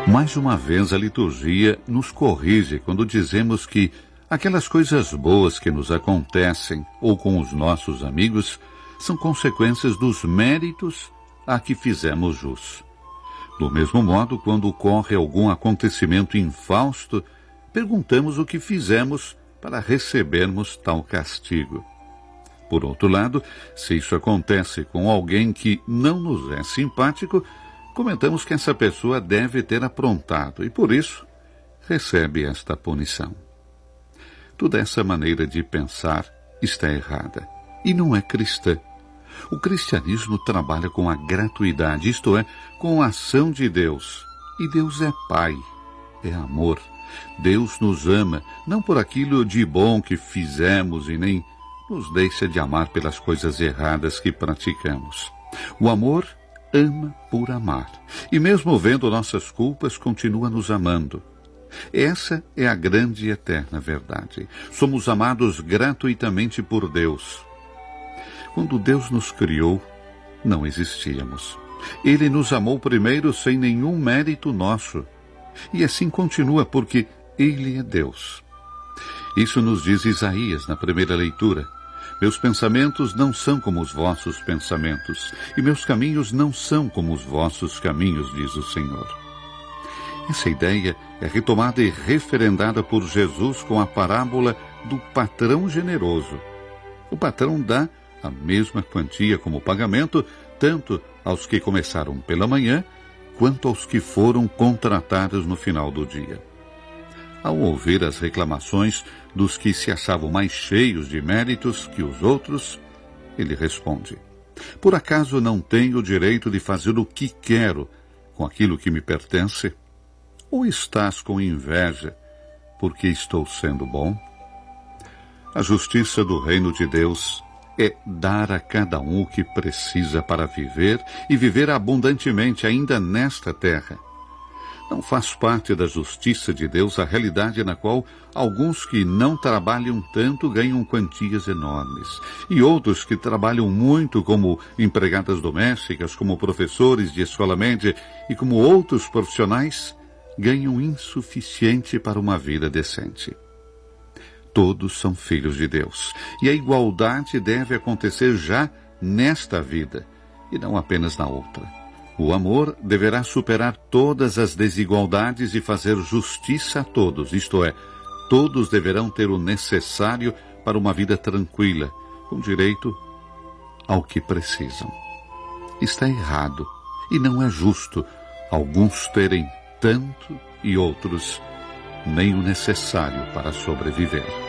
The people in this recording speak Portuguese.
Mais uma vez, a liturgia nos corrige quando dizemos que aquelas coisas boas que nos acontecem ou com os nossos amigos são consequências dos méritos a que fizemos jus. Do mesmo modo, quando ocorre algum acontecimento infausto, perguntamos o que fizemos para recebermos tal castigo. Por outro lado, se isso acontece com alguém que não nos é simpático, comentamos que essa pessoa deve ter aprontado e, por isso, recebe esta punição. Toda essa maneira de pensar está errada e não é cristã. O cristianismo trabalha com a gratuidade, isto é, com a ação de Deus. E Deus é Pai, é amor. Deus nos ama, não por aquilo de bom que fizemos e nem nos deixa de amar pelas coisas erradas que praticamos. O amor ama por amar. E mesmo vendo nossas culpas, continua nos amando. Essa é a grande e eterna verdade. Somos amados gratuitamente por Deus. Quando Deus nos criou, não existíamos. Ele nos amou primeiro sem nenhum mérito nosso. E assim continua, porque Ele é Deus. Isso nos diz Isaías na primeira leitura. Meus pensamentos não são como os vossos pensamentos, e meus caminhos não são como os vossos caminhos, diz o Senhor. Essa ideia é retomada e referendada por Jesus com a parábola do patrão generoso. O patrão dá a mesma quantia como pagamento, tanto aos que começaram pela manhã, quanto aos que foram contratados no final do dia. Ao ouvir as reclamações dos que se achavam mais cheios de méritos que os outros, ele responde: por acaso não tenho o direito de fazer o que quero com aquilo que me pertence? Ou estás com inveja porque estou sendo bom? A justiça do reino de Deus é dar a cada um o que precisa para viver e viver abundantemente ainda nesta terra. Não faz parte da justiça de Deus a realidade na qual alguns que não trabalham tanto ganham quantias enormes, e outros que trabalham muito como empregadas domésticas, como professores de escola média e como outros profissionais ganham insuficiente para uma vida decente. Todos são filhos de Deus, e a igualdade deve acontecer já nesta vida, e não apenas na outra. O amor deverá superar todas as desigualdades e fazer justiça a todos, isto é, todos deverão ter o necessário para uma vida tranquila, com direito ao que precisam. Está errado e não é justo alguns terem tanto e outros nem o necessário para sobreviver.